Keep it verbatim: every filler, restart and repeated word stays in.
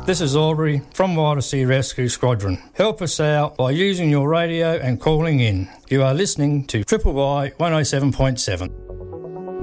This is Aubrey from Wilder Sea Rescue Squadron. Help us out by using your radio and calling in. You are listening to Triple Y one oh seven point seven.